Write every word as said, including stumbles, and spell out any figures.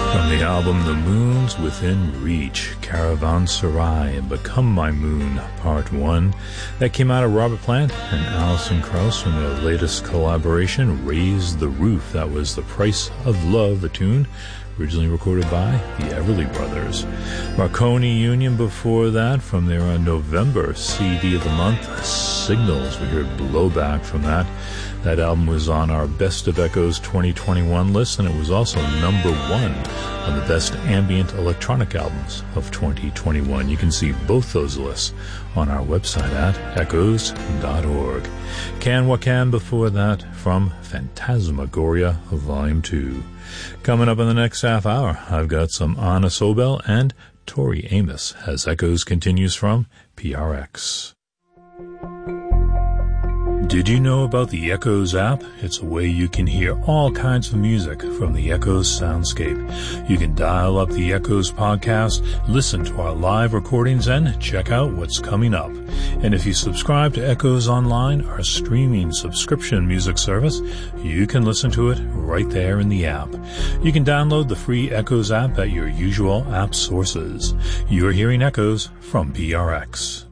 From the album The Moon's Within Reach, Caravanserai and Become My Moon, Part one. That came out of Robert Plant and Alison Krauss from their latest collaboration, Raise the Roof. That was The Price of Love, a tune originally recorded by the Everly Brothers. Marconi Union before that, from their uh, November C D of the month, Signals. We heard Blowback from that. That album was on our Best of Echoes twenty twenty-one list, and it was also number one on the Best Ambient Electronic Albums of twenty twenty-one. You can see both those lists on our website at echoes dot org. Can What Can before that, from Phantasmagoria Volume two. Coming up in the next half hour, I've got some Anna Sobel and Tori Amos as Echoes continues from P R X. Did you know about the Echoes app? It's a way you can hear all kinds of music from the Echoes soundscape. You can dial up the Echoes podcast, listen to our live recordings, and check out what's coming up. And if you subscribe to Echoes Online, our streaming subscription music service, you can listen to it right there in the app. You can download the free Echoes app at your usual app sources. You're hearing Echoes from P R X.